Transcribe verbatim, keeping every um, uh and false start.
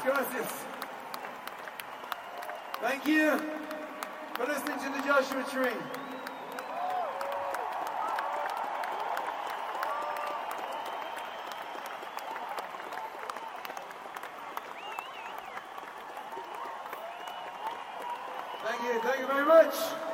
gracias. Thank you for listening to the Joshua Tree. Thank you, thank you very much.